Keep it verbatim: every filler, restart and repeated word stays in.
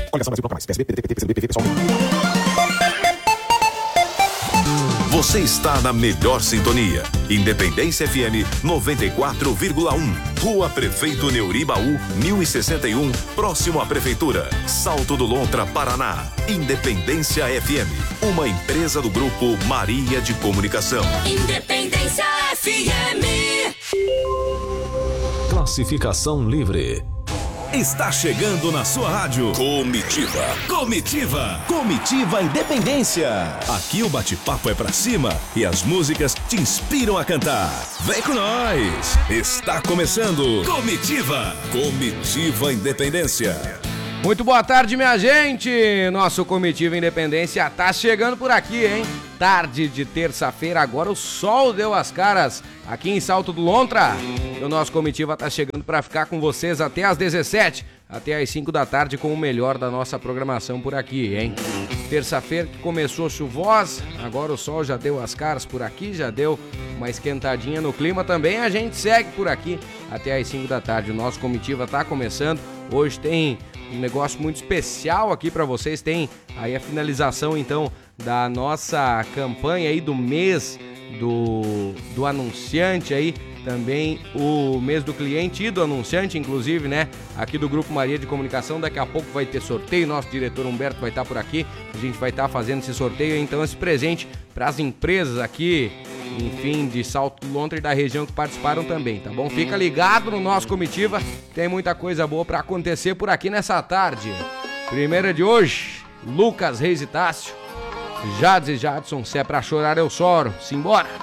Coligação Brasil Procura Mais. P S B, P D T, P T, P C B, P V, pessoal. Você está na melhor sintonia. Independência F M noventa e quatro vírgula um. Rua Prefeito Neuribaú, mil e sessenta e um, próximo à Prefeitura. Salto do Lontra, Paraná. Independência F M, uma empresa do Grupo Maria de Comunicação. Independência F M. Classificação livre. Está chegando na sua rádio Comitiva. Comitiva. Comitiva Independência. Aqui o bate-papo é pra cima e as músicas te inspiram a cantar. Vem com nós. Está começando Comitiva. Comitiva Independência. Muito boa tarde, minha gente. Nosso Comitiva Independência tá chegando por aqui, hein? Tarde de terça-feira, agora o sol deu as caras aqui em Salto do Lontra. E o nosso Comitiva tá chegando para ficar com vocês até às dezessete, até às cinco da tarde com o melhor da nossa programação por aqui, hein? Terça-feira que começou chuvosa, agora o sol já deu as caras por aqui, já deu uma esquentadinha no clima também. A gente segue por aqui até às cinco da tarde. O nosso Comitiva tá começando. Hoje tem um negócio muito especial aqui para vocês. Tem aí a finalização então da nossa campanha aí do mês do, do anunciante aí, também o mês do cliente e do anunciante, inclusive, né, aqui do Grupo Maria de Comunicação. Daqui a pouco vai ter sorteio, nosso diretor Humberto vai estar por aqui, a gente vai estar fazendo esse sorteio, então esse presente para as empresas aqui, enfim, de Salto do Lontra e da região que participaram também, tá bom? Fica ligado no nosso Comitiva, tem muita coisa boa para acontecer por aqui nessa tarde. Primeira de hoje, Lucas Reis e Tássio, Jades e Jadson, se é pra chorar eu choro, simbora!